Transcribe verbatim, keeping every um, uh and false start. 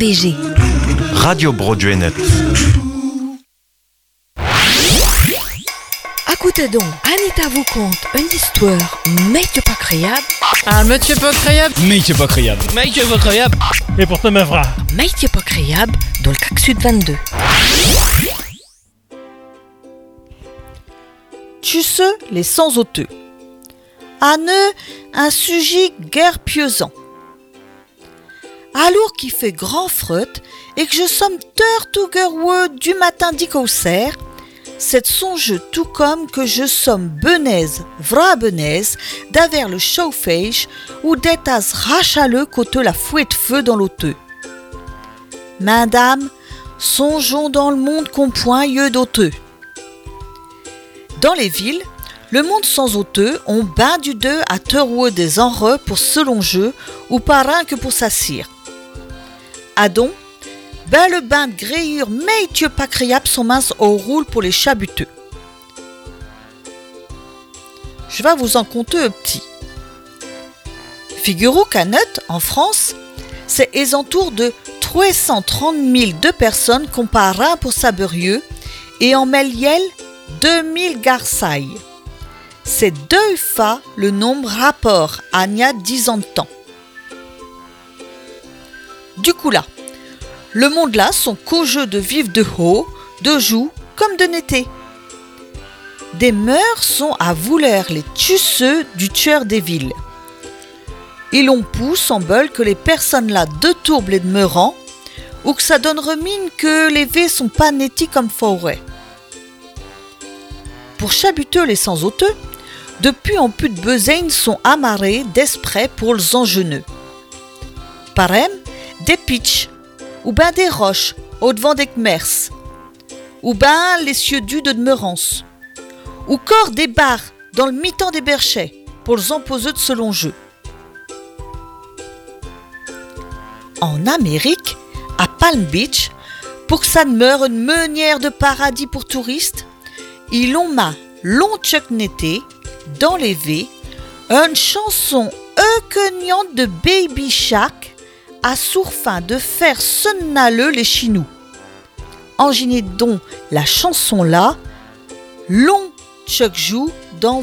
B G. Radio Broadway.net. Écoutez donc, Anita vous conte une histoire, mais pas créable. Un métier pas créable. Métier pas créable. Métier pas créable. Et pourtant ma frère. Mais pas créable dans le C A C Sud vingt-deux. Tu sais, les sans-auteux. À ne, un sujet guère pieusant. Alors qu'il fait grand freut et que je somme teur tout guerreux du matin d'Icaucer, c'est songe tout comme que je somme benaise, vra benaise, d'aver le chauffage ou d'étas rachaleux côté la fouette feu dans l'auteux. Madame, songeons dans le monde qu'on point yeux d'auteux. Dans les villes, le monde sans auteux on bain du deux à teroueux des enreux pour selon jeu ou pas rien que pour s'assire. Adon, ben le bain de gréure mais tu pas criable son mince au roule pour les chabuteux. Je vais vous en conter un petit. Figurez-vous qu'à Net, en France, c'est les entours de trois cent trente mille de personnes comparant pour Saberieux et en Méliel deux mille garçailles. C'est deux fois le nombre rapport à il y a dix ans de temps. Du coup là, le monde là sont qu'au jeu de vivre de haut, de joue comme de n'était. Des mœurs sont à vouloir les tuceux du tueur des villes. Et l'on pousse en bol que les personnes là de tourbles et de meurants, ou que ça donne remine que les vés sont pas nettis comme forêt. Pour chabuteux les sans-auteux, depuis en plus de besagne sont amarrés d'esprit pour les engeneux. Parem, des pitchs, ou ben des roches au devant des kmers, ou ben les cieux dus de demeurance, ou corps des barres dans le mi-temps des berchets pour les emposeux de selon jeu. En Amérique, à Palm Beach, pour que ça demeure une meunière de paradis pour touristes, ils ont ma long chuck netté dans les V, une chanson euqueniante de Baby Shark à sourfin de faire sonnaleux les chinous. Enginez donc la chanson là, long chuck joue dans